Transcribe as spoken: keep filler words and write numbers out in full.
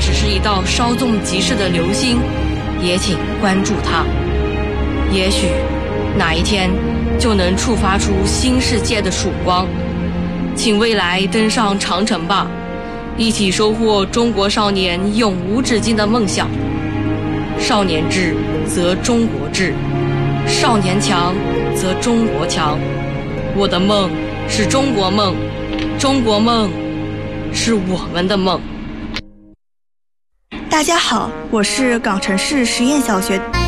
只是一道稍纵即逝的流星，也请关注它。也许哪一天就能触发出新世界的曙光。请未来登上长城吧，一起收获中国少年永无止境的梦想。少年智则中国智，少年强则中国强。我的梦是中国梦，中国梦是我们的梦。 大家好，我是港城市实验小学